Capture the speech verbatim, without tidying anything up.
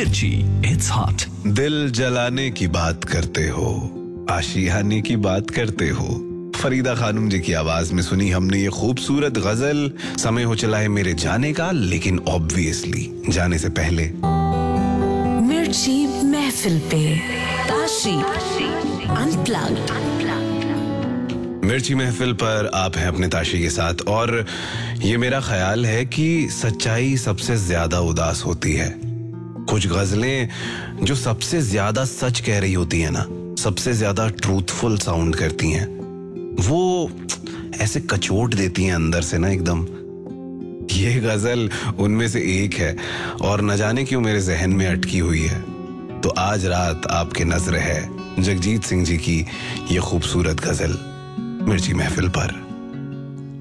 मिर्ची, it's hot. दिल जलाने की बात करते हो, आशियाने की बात करते हो। फरीदा खानम जी की आवाज में सुनी हमने ये खूबसूरत गजल। समय हो चला है मेरे जाने का, लेकिन ऑब्वियसली जाने से पहले मिर्ची महफिल पे ताशी अनप्लग्ड। मिर्ची महफिल पर आप हैं अपने ताशी के साथ, और ये मेरा ख्याल है कि सच्चाई सबसे ज्यादा उदास होती है। कुछ गजलें जो सबसे ज्यादा सच कह रही होती है ना, सबसे ज्यादा ट्रूथफुल साउंड करती हैं, वो ऐसे कचोट देती हैं अंदर से ना एकदम। ये गजल उनमें से एक है, और न जाने क्यों मेरे जहन में अटकी हुई है। तो आज रात आपके नजर है जगजीत सिंह जी की ये खूबसूरत गजल मिर्ची महफिल पर।